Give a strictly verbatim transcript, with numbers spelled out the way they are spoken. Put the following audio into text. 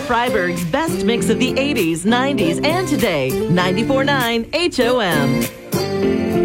Freiburg's best mix of the eighties, nineties, and today. ninety-four point nine H O M.